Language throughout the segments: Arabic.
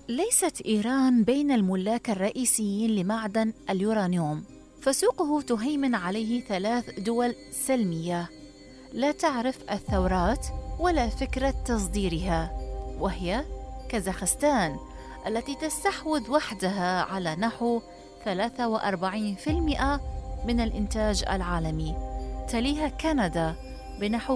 ليست إيران بين الملاك الرئيسيين لمعدن اليورانيوم، فسوقه تهيمن عليه 3 دول سلمية لا تعرف الثورات ولا فكرة تصديرها، وهي كازاخستان التي تستحوذ وحدها على نحو 43% من الإنتاج العالمي، تليها كندا بنحو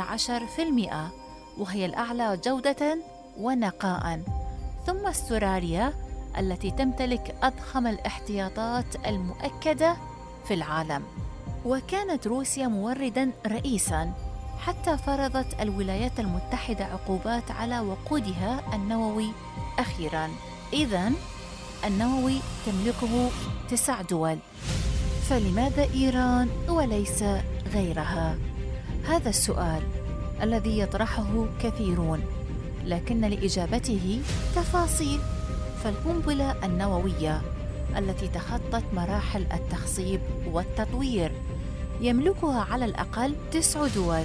15% وهي الأعلى جودة ونقاءً، ثم استراليا التي تمتلك أضخم الاحتياطات المؤكدة في العالم. وكانت روسيا مورداً رئيساً حتى فرضت الولايات المتحدة عقوبات على وقودها النووي أخيراً. إذن النووي تملكه 9 دول، فلماذا إيران وليس غيرها؟ هذا السؤال الذي يطرحه كثيرون، لكن لإجابته تفاصيل. فالقنبلة النووية التي تخطت مراحل التخصيب والتطوير يملكها على الأقل 9 دول،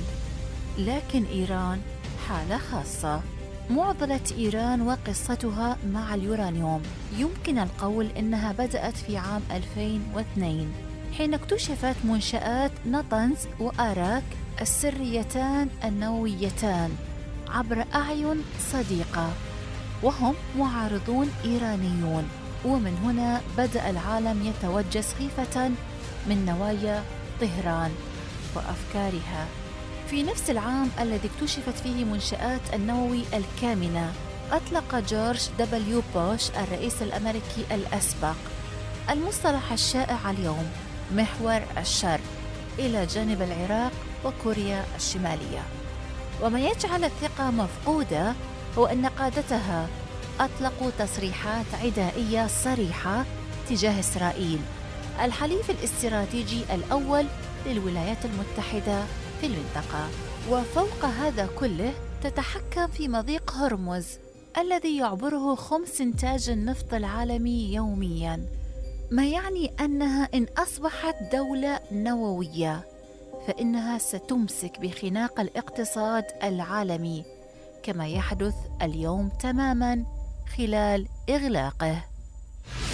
لكن إيران حالة خاصة. معضلة إيران وقصتها مع اليورانيوم يمكن القول إنها بدأت في عام 2002 حين اكتشفت منشآت نطنز وآراك السريتان النوويتان عبر أعين صديقة، وهم معارضون إيرانيون. ومن هنا بدأ العالم يتوجس خيفة من نوايا طهران وأفكارها. في نفس العام الذي اكتشفت فيه منشآت النووي الكامنة، أطلق جورج دبليو بوش الرئيس الأمريكي الأسبق المصطلح الشائع اليوم محور الشر إلى جانب العراق وكوريا الشمالية. وما يجعل الثقة مفقودة هو أن قادتها أطلقوا تصريحات عدائية صريحة تجاه إسرائيل، الحليف الاستراتيجي الأول للولايات المتحدة في المنطقة. وفوق هذا كله تتحكم في مضيق هرمز الذي يعبره خمس إنتاج النفط العالمي يومياً، ما يعني أنها إن أصبحت دولة نووية فإنها ستمسك بخناق الاقتصاد العالمي كما يحدث اليوم تماماً خلال إغلاقه.